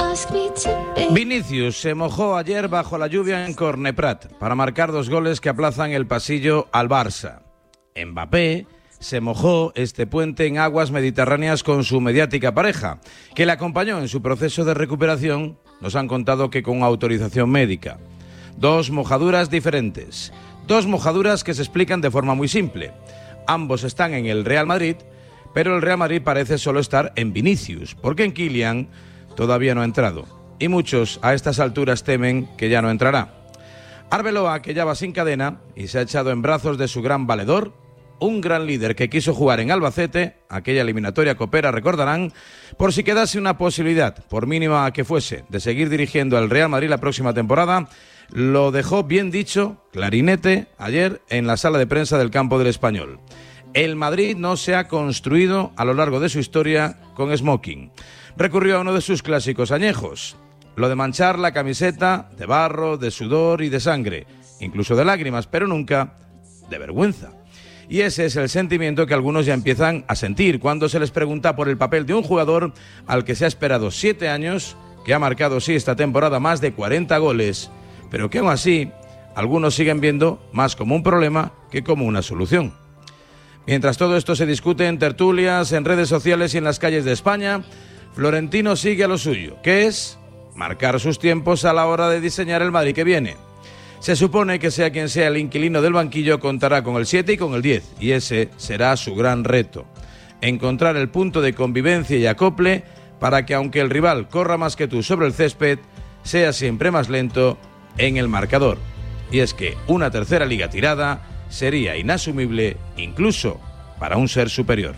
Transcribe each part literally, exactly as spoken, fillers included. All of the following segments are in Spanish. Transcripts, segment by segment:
Vinicius se mojó ayer bajo la lluvia en Corneprat para marcar dos goles que aplazan el pasillo al Barça. Mbappé se mojó este puente en aguas mediterráneas con su mediática pareja, que le acompañó en su proceso de recuperación. Nos han contado que con autorización médica. Dos mojaduras diferentes, dos mojaduras que se explican de forma muy simple. Ambos están en el Real Madrid, pero el Real Madrid parece solo estar en Vinicius, porque en Kylian todavía no ha entrado, y muchos a estas alturas temen que ya no entrará. Arbeloa, que ya va sin cadena y se ha echado en brazos de su gran valedor, un gran líder que quiso jugar en Albacete, aquella eliminatoria copera, recordarán, por si quedase una posibilidad, por mínima que fuese, de seguir dirigiendo al Real Madrid la próxima temporada. Lo dejó bien dicho, clarinete, ayer en la sala de prensa del campo del Español. El Madrid no se ha construido a lo largo de su historia con smoking. Recurrió a uno de sus clásicos añejos, lo de manchar la camiseta de barro, de sudor y de sangre, incluso de lágrimas, pero nunca de vergüenza. Y ese es el sentimiento que algunos ya empiezan a sentir cuando se les pregunta por el papel de un jugador al que se ha esperado siete años, que ha marcado sí esta temporada más de cuarenta goles, pero que aún así algunos siguen viendo más como un problema que como una solución. Mientras todo esto se discute en tertulias, en redes sociales y en las calles de España, Florentino sigue a lo suyo, que es marcar sus tiempos a la hora de diseñar el Madrid que viene. Se supone que sea quien sea el inquilino del banquillo contará con el siete y con el diez, y ese será su gran reto. Encontrar el punto de convivencia y acople para que, aunque el rival corra más que tú sobre el césped, sea siempre más lento en el marcador. Y es que una tercera liga tirada sería inasumible incluso para un ser superior.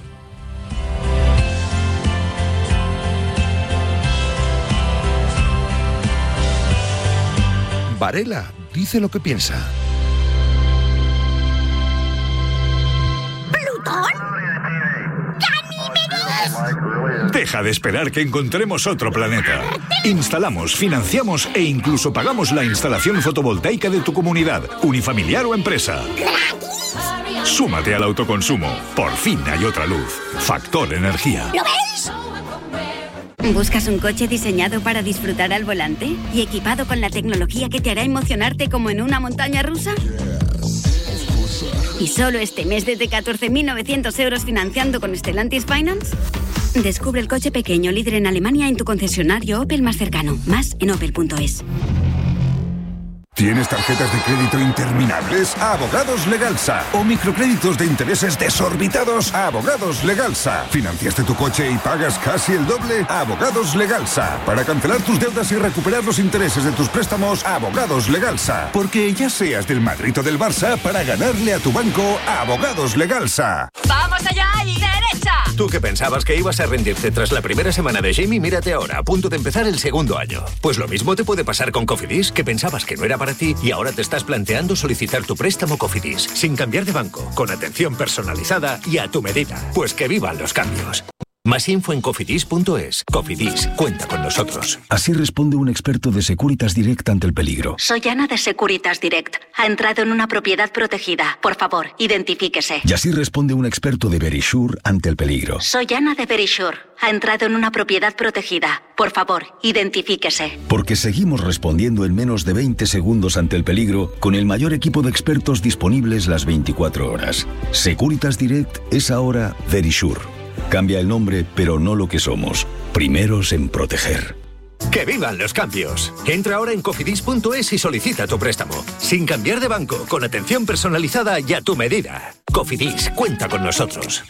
Varela dice lo que piensa. ¿Plutón? ¡Ganímedes! Deja de esperar que encontremos otro planeta. Instalamos, financiamos e incluso pagamos la instalación fotovoltaica de tu comunidad, unifamiliar o empresa. Súmate al autoconsumo. Por fin hay otra luz. Factor Energía. ¿Lo ves? ¿Buscas un coche diseñado para disfrutar al volante y equipado con la tecnología que te hará emocionarte como en una montaña rusa? ¿Y solo este mes desde catorce mil novecientos euros financiando con Stellantis Finance? Descubre el coche pequeño líder en Alemania en tu concesionario Opel más cercano. Más en opel punto es. ¿Tienes tarjetas de crédito interminables? Abogados Legalsa. ¿O microcréditos de intereses desorbitados? Abogados Legalsa. ¿Financiaste tu coche y pagas casi el doble? Abogados Legalsa. Para cancelar tus deudas y recuperar los intereses de tus préstamos, Abogados Legalsa. Porque ya seas del Madrid o del Barça, para ganarle a tu banco, Abogados Legalsa. ¡Vamos allá y derecha! Tú que pensabas que ibas a rendirte tras la primera semana de Jamie, mírate ahora, a punto de empezar el segundo año. Pues lo mismo te puede pasar con Cofidis, que pensabas que no era para ti y ahora te estás planteando solicitar tu préstamo Cofidis, sin cambiar de banco, con atención personalizada y a tu medida. Pues que vivan los cambios. Más info en cofidis punto es. Cofidis, cuenta con nosotros. Así responde un experto de Securitas Direct ante el peligro. Soy Ana de Securitas Direct. Ha entrado en una propiedad protegida. Por favor, identifíquese. Y así responde un experto de Verisure ante el peligro. Soy Ana de Verisure. Ha entrado en una propiedad protegida. Por favor, identifíquese. Porque seguimos respondiendo en menos de veinte segundos ante el peligro con el mayor equipo de expertos disponibles las veinticuatro horas. Securitas Direct es ahora Verisure. Cambia el nombre, pero no lo que somos. Primeros en proteger. ¡Que vivan los cambios! Entra ahora en cofidis punto es y solicita tu préstamo. Sin cambiar de banco, con atención personalizada y a tu medida. Cofidis, cuenta con nosotros.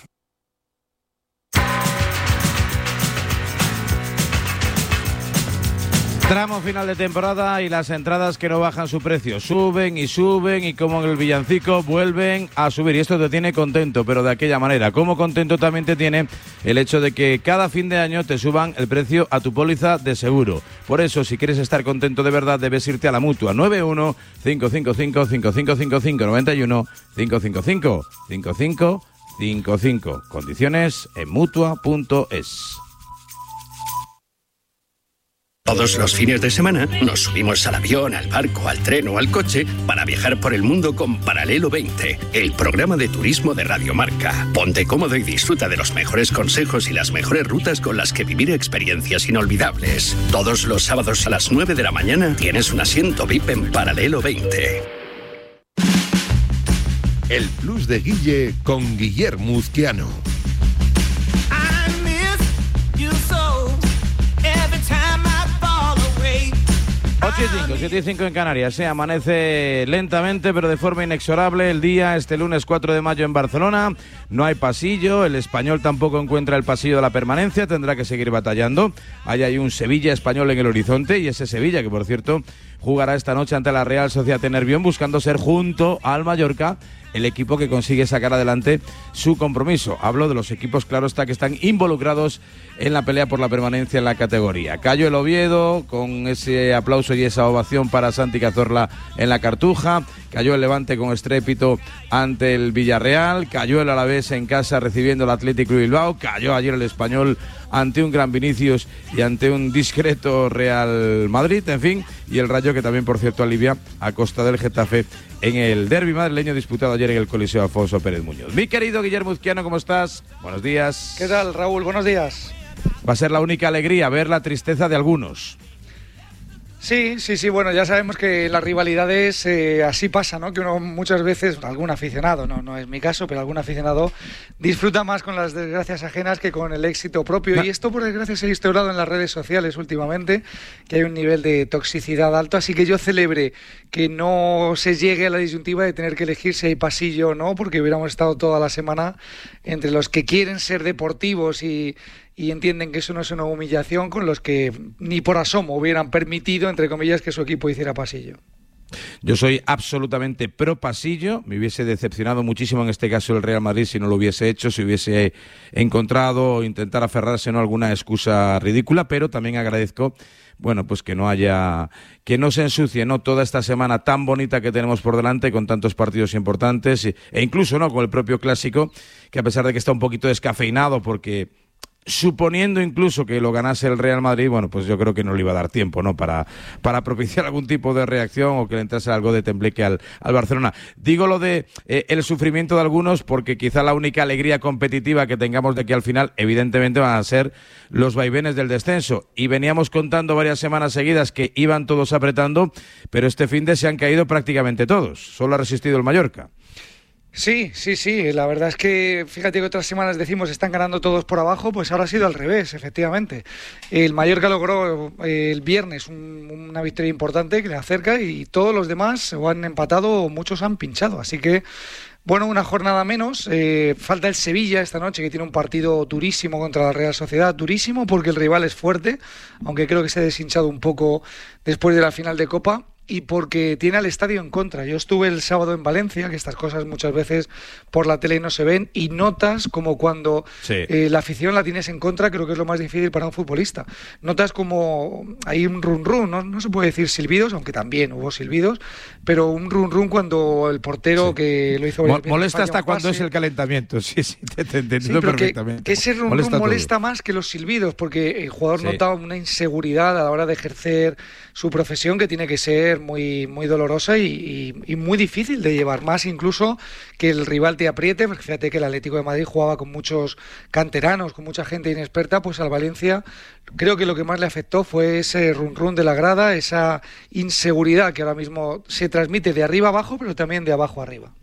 Tramo final de temporada y las entradas que no bajan su precio. Suben y suben y como en el villancico vuelven a subir. Y esto te tiene contento, pero de aquella manera. Como contento también te tiene el hecho de que cada fin de año te suban el precio a tu póliza de seguro. Por eso, si quieres estar contento de verdad, debes irte a la Mutua. nueve uno cinco cinco cinco cinco cinco cinco cinco nueve uno cinco cinco cinco cinco cinco cinco cinco. Condiciones en mutua punto es. Todos los fines de semana nos subimos al avión, al barco, al tren o al coche para viajar por el mundo con Paralelo veinte, el programa de turismo de Radio Marca. Ponte cómodo y disfruta de los mejores consejos y las mejores rutas con las que vivir experiencias inolvidables. Todos los sábados a las nueve de la mañana tienes un asiento V I P en Paralelo veinte. El Plus de Guille con Guillermo Uzquiano. ocho y cinco, siete y cinco en Canarias. Se amanece lentamente pero de forma inexorable el día este lunes cuatro de mayo en Barcelona. No hay pasillo, el Español tampoco encuentra el pasillo de la permanencia, tendrá que seguir batallando. Ahí hay un Sevilla Español en el horizonte y ese Sevilla que, por cierto, jugará esta noche ante la Real Sociedad de Nervión buscando ser junto al Mallorca el equipo que consigue sacar adelante su compromiso. Hablo de los equipos, claro está, que están involucrados en la pelea por la permanencia en la categoría. Cayó el Oviedo con ese aplauso y esa ovación para Santi Cazorla en la Cartuja. Cayó el Levante con estrépito ante el Villarreal. Cayó el Alavés en casa recibiendo el Atlético de Bilbao. Cayó ayer el Español ante un gran Vinicius y ante un discreto Real Madrid, en fin, y el Rayo que también, por cierto, alivia a costa del Getafe en el derbi madrileño disputado ayer en el Coliseo Afonso Pérez Muñoz. Mi querido Guillermo Uzquiano, ¿cómo estás? Buenos días. ¿Qué tal, Raúl? Buenos días. Va a ser la única alegría ver la tristeza de algunos. Sí, sí, sí, bueno, ya sabemos que las rivalidades eh, así pasa, ¿no? Que uno muchas veces, algún aficionado, no, no es mi caso, pero algún aficionado disfruta más con las desgracias ajenas que con el éxito propio. No. Y esto, por desgracia, se ha instaurado en las redes sociales últimamente, que hay un nivel de toxicidad alto, así que yo celebre que no se llegue a la disyuntiva de tener que elegir si hay pasillo o no, porque hubiéramos estado toda la semana entre los que quieren ser deportivos y... y entienden que eso no es una humillación, con los que ni por asomo hubieran permitido, entre comillas, que su equipo hiciera pasillo. Yo soy absolutamente pro pasillo, me hubiese decepcionado muchísimo en este caso el Real Madrid si no lo hubiese hecho, si hubiese encontrado o intentar aferrarse a alguna excusa ridícula, pero también agradezco, bueno, pues que no haya, que no se ensucie, ¿no?, toda esta semana tan bonita que tenemos por delante con tantos partidos importantes e incluso, ¿no?, con el propio clásico, que a pesar de que está un poquito descafeinado porque... suponiendo incluso que lo ganase el Real Madrid, bueno, pues yo creo que no le iba a dar tiempo, ¿no?, para, para propiciar algún tipo de reacción o que le entrase algo de tembleque al, al Barcelona. Digo lo de eh, el sufrimiento de algunos porque quizá la única alegría competitiva que tengamos de aquí al final, evidentemente, van a ser los vaivenes del descenso. Y veníamos contando varias semanas seguidas que iban todos apretando, pero este finde se han caído prácticamente todos. Solo ha resistido el Mallorca. Sí, sí, sí, la verdad es que fíjate que otras semanas decimos están ganando todos por abajo, pues ahora ha sido al revés, efectivamente. El Mallorca logró eh, el viernes un, una victoria importante que le acerca y todos los demás o han empatado o muchos han pinchado, así que bueno, una jornada menos. Eh, falta el Sevilla esta noche, que tiene un partido durísimo contra la Real Sociedad, durísimo porque el rival es fuerte, aunque creo que se ha deshinchado un poco después de la final de Copa. Y porque tiene al estadio en contra. Yo estuve el sábado en Valencia, que estas cosas muchas veces por la tele no se ven, y notas como cuando sí. eh, la afición la tienes en contra, creo que es lo más difícil para un futbolista. Notas como hay un run run, no, no se puede decir silbidos, aunque también hubo silbidos, pero un run run cuando el portero sí. que lo hizo... Mo- molesta hasta cuando es el calentamiento, sí, sí, te, te entiendo sí, perfectamente. Que, que ese run molesta, run molesta más que los silbidos, porque el jugador sí. nota una inseguridad a la hora de ejercer su profesión que tiene que ser muy muy dolorosa y, y, y muy difícil de llevar, más incluso que el rival te apriete, porque fíjate que el Atlético de Madrid jugaba con muchos canteranos, con mucha gente inexperta, pues al Valencia creo que lo que más le afectó fue ese run run de la grada, esa inseguridad que ahora mismo se transmite de arriba abajo, pero también de abajo arriba.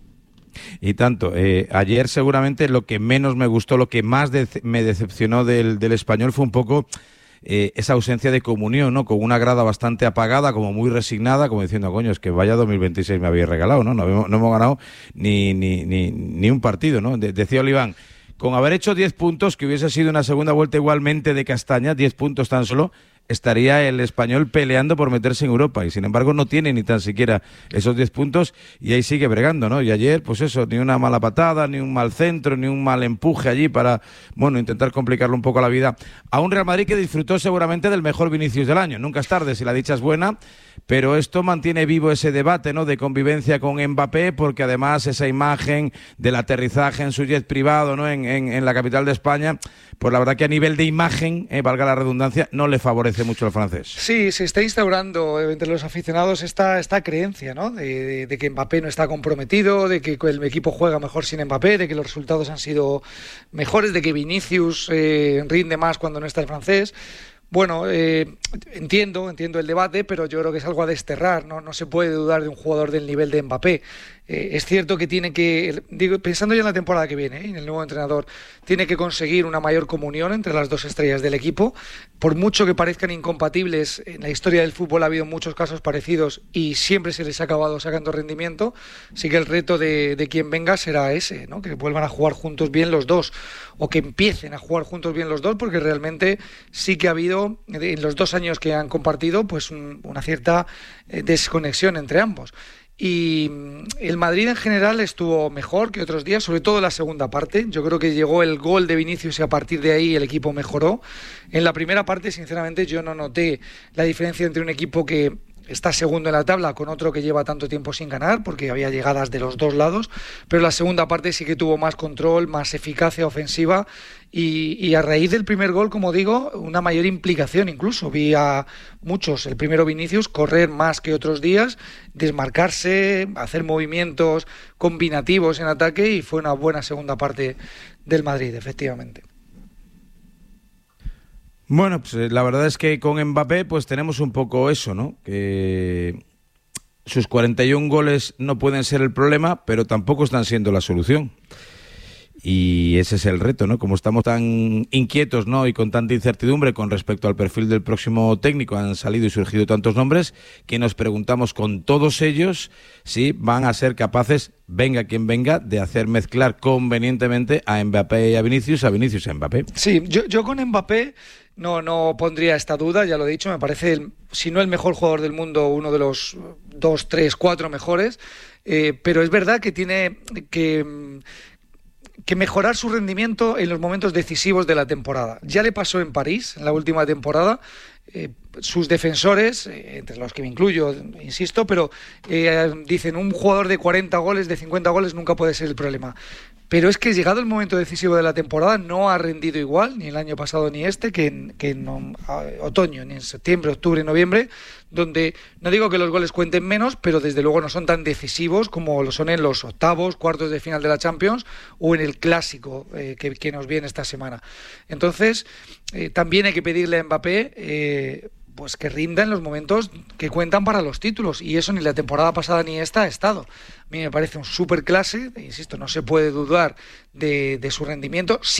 Y tanto, eh, ayer seguramente lo que menos me gustó, lo que más de- me decepcionó del, del Español fue un poco... Eh, esa ausencia de comunión, ¿no? Con una grada bastante apagada, como muy resignada, como diciendo, coño, es que vaya dos mil veintiséis me habéis regalado, ¿no? No, hemos, no hemos ganado ni, ni, ni, ni un partido, ¿no? De, decía Oliván, con haber hecho diez puntos, que hubiese sido una segunda vuelta igualmente de castaña, diez puntos tan solo, estaría el Español peleando por meterse en Europa y sin embargo no tiene ni tan siquiera esos diez puntos y ahí sigue bregando, ¿no? Y ayer, pues eso, ni una mala patada, ni un mal centro, ni un mal empuje allí para, bueno, intentar complicarle un poco la vida a un Real Madrid que disfrutó seguramente del mejor Vinicius del año. Nunca es tarde si la dicha es buena, pero esto mantiene vivo ese debate, ¿no?, de convivencia con Mbappé, porque además esa imagen del aterrizaje en su jet privado, ¿no?, en, en, en la capital de España, pues la verdad que a nivel de imagen, eh, valga la redundancia, no le favorece mucho al francés. Sí, se está instaurando entre los aficionados esta, esta creencia, ¿no? De, de, de que Mbappé no está comprometido, de que el equipo juega mejor sin Mbappé, de que los resultados han sido mejores, de que Vinicius eh, rinde más cuando no está el francés. Bueno, eh, entiendo, entiendo el debate, pero yo creo que es algo a desterrar, ¿no? No se puede dudar de un jugador del nivel de Mbappé. Eh, es cierto que tiene que, digo, pensando ya en la temporada que viene, ¿eh? en el nuevo entrenador, tiene que conseguir una mayor comunión entre las dos estrellas del equipo. Por mucho que parezcan incompatibles, en la historia del fútbol ha habido muchos casos parecidos y siempre se les ha acabado sacando rendimiento. Así que el reto de, de quien venga será ese, ¿no? Que vuelvan a jugar juntos bien los dos, o que empiecen a jugar juntos bien los dos, porque realmente sí que ha habido en los dos años que han compartido pues un, una cierta eh, desconexión entre ambos. Y el Madrid en general estuvo mejor que otros días, sobre todo en la segunda parte. Yo creo que llegó el gol de Vinicius y a partir de ahí el equipo mejoró. En la primera parte, sinceramente, yo no noté la diferencia entre un equipo que está segundo en la tabla con otro que lleva tanto tiempo sin ganar, porque había llegadas de los dos lados, pero la segunda parte sí que tuvo más control, más eficacia ofensiva y, y a raíz del primer gol, como digo, una mayor implicación incluso. Vi a muchos, el primero Vinicius, correr más que otros días, desmarcarse, hacer movimientos combinativos en ataque y fue una buena segunda parte del Madrid, efectivamente. Bueno, pues la verdad es que con Mbappé pues tenemos un poco eso, ¿no? Que sus cuarenta y un goles no pueden ser el problema, pero tampoco están siendo la solución. Y ese es el reto, ¿no? Como estamos tan inquietos, ¿no? Y con tanta incertidumbre con respecto al perfil del próximo técnico, han salido y surgido tantos nombres que nos preguntamos con todos ellos si van a ser capaces, venga quien venga, de hacer mezclar convenientemente a Mbappé y a Vinicius, a Vinicius y a Mbappé. Sí, yo, yo con Mbappé no, no pondría esta duda, ya lo he dicho, me parece, el, si no el mejor jugador del mundo, uno de los dos, tres, cuatro mejores, eh, pero es verdad que tiene que... que mejorar su rendimiento en los momentos decisivos de la temporada. Ya le pasó en París, en la última temporada, eh, sus defensores, eh, entre los que me incluyo, insisto, pero eh, dicen un jugador de cuarenta goles, de cincuenta goles nunca puede ser el problema. Pero es que llegado el momento decisivo de la temporada no ha rendido igual, ni el año pasado ni este, que en, que en um, otoño, ni en septiembre, octubre, noviembre, donde no digo que los goles cuenten menos, pero desde luego no son tan decisivos como lo son en los octavos, cuartos de final de la Champions o en el Clásico eh, que, que nos viene esta semana. Entonces, eh, también hay que pedirle a Mbappé eh, pues que rinda en los momentos que cuentan para los títulos, y eso ni la temporada pasada ni esta ha estado. A mí me parece un súper clase, insisto, no se puede dudar de, de su rendimiento. Sí